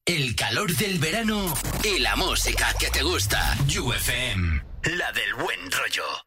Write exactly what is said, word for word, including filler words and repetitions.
el calor del verano y la música que te gusta. U F M, la del buen rollo.